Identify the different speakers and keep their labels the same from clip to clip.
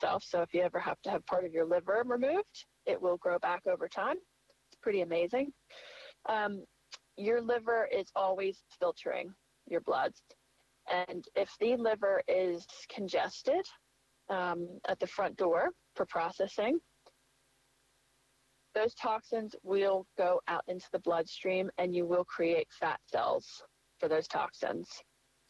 Speaker 1: itself. So if you ever have to have part of your liver removed, it will grow back over time. It's pretty amazing. Your liver is always filtering your bloods. And if the liver is congested at the front door for processing, those toxins will go out into the bloodstream, and you will create fat cells for those toxins.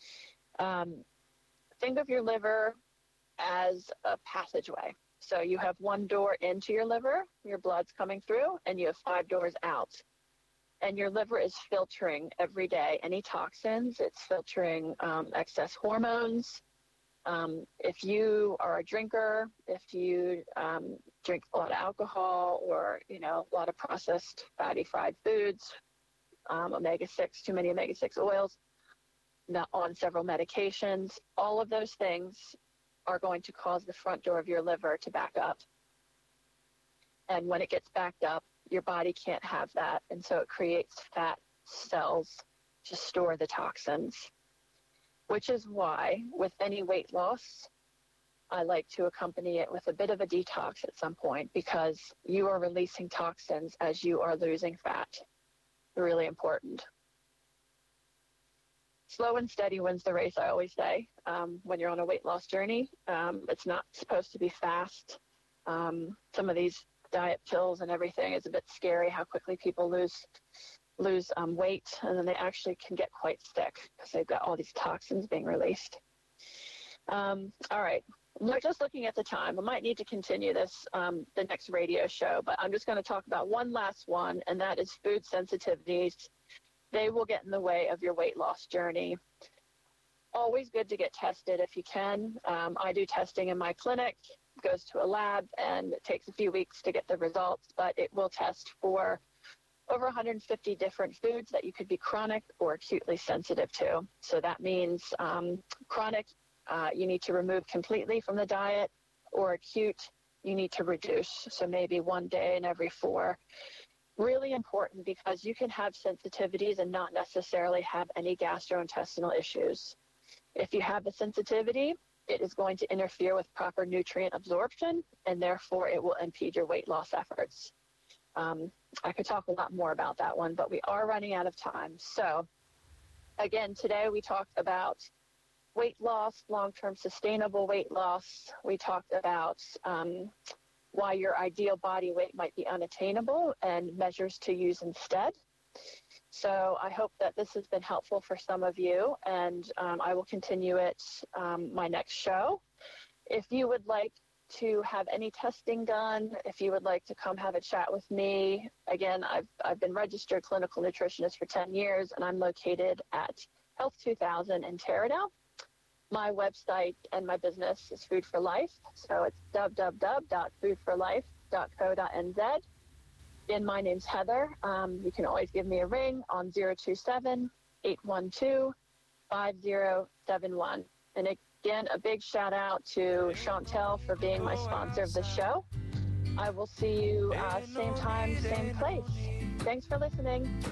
Speaker 1: Think of your liver as a passageway. So you have one door into your liver, your blood's coming through, and you have 5 doors out. And your liver is filtering every day any toxins. It's filtering excess hormones. If you are a drinker, if you drink a lot of alcohol or, a lot of processed fatty fried foods, omega-6, too many omega-6 oils, not on several medications, all of those things are going to cause the front door of your liver to back up. And when it gets backed up, your body can't have that, and so it creates fat cells to store the toxins, which is why with any weight loss, I like to accompany it with a bit of a detox at some point, because you are releasing toxins as you are losing fat. Really important. Slow and steady wins the race, I always say, when you're on a weight loss journey. It's not supposed to be fast. Some of these diet pills and everything is a bit scary, how quickly people lose weight, and then they actually can get quite sick because they've got all these toxins being released. All right. Just looking at the time, I might need to continue this the next radio show, but I'm just going to talk about one last one, and that is food sensitivities. They will get in the way of your weight loss journey. Always good to get tested if you can. I do testing in my clinic. It goes to a lab, and it takes a few weeks to get the results, but it will test for over 150 different foods that you could be chronic or acutely sensitive to. So that means chronic, you need to remove completely from the diet, or acute, you need to reduce. So maybe 1 day in every 4. Really important, because you can have sensitivities and not necessarily have any gastrointestinal issues. If you have a sensitivity, it is going to interfere with proper nutrient absorption, and therefore it will impede your weight loss efforts. I could talk a lot more about that one, but we are running out of time. So again, today we talked about weight loss, long-term sustainable weight loss. We talked about why your ideal body weight might be unattainable and measures to use instead. So I hope that this has been helpful for some of you, and I will continue it my next show. If you would like to have any testing done, if you would like to come have a chat with me, again, I've been registered clinical nutritionist for 10 years, and I'm located at Health 2000 in Taradale. My website and my business is Food for Life, so it's www.foodforlife.co.nz. Again, my name's Heather. You can always give me a ring on 027-812-5071. And again, a big shout out to Chantel for being my sponsor of the show. I will see you same time, same place. Thanks for listening.